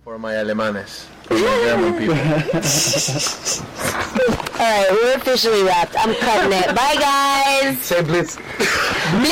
For my alemanes. For my German people. All right, we're officially wrapped. I'm cutting it. Bye, guys. Say blitz.